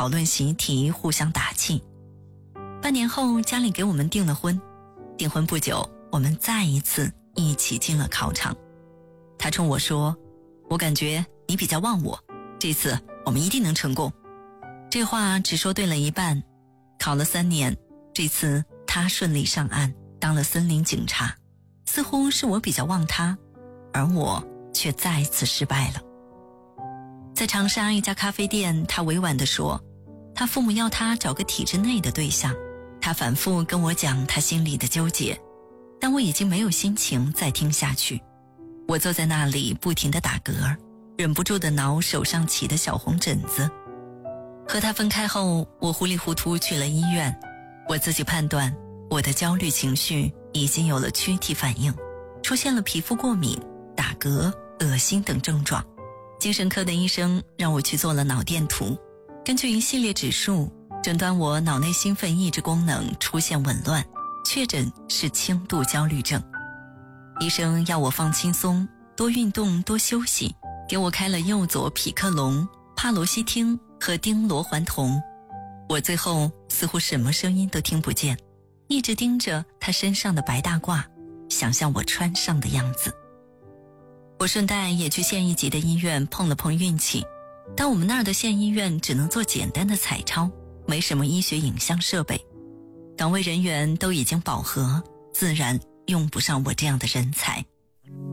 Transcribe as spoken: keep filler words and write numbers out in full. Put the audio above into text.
讨论习题，互相打气。半年后，家里给我们订了婚。订婚不久，我们再一次一起进了考场。他冲我说，我感觉你比较忘我，这次我们一定能成功。这话只说对了一半。考了三年，这次他顺利上岸，当了森林警察。似乎是我比较忘他，而我却再次失败了。在长沙一家咖啡店，他委婉地说，他父母要他找个体制内的对象。他反复跟我讲他心里的纠结，但我已经没有心情再听下去。我坐在那里不停地打嗝，忍不住地挠手上起的小红疹子。和他分开后，我糊里糊涂去了医院。我自己判断，我的焦虑情绪已经有了躯体反应，出现了皮肤过敏、打嗝、恶心等症状。精神科的医生让我去做了脑电图，根据一系列指数诊断我脑内兴奋抑制功能出现紊乱，确诊是轻度焦虑症。医生要我放轻松，多运动，多休息，给我开了右佐匹克隆、帕罗西汀和丁罗环酮。我最后似乎什么声音都听不见，一直盯着他身上的白大褂，想象我穿上的样子。我顺带也去县一级的医院碰了碰运气，但我们那儿的县医院只能做简单的彩超，没什么医学影像设备，岗位人员都已经饱和，自然用不上我这样的人才。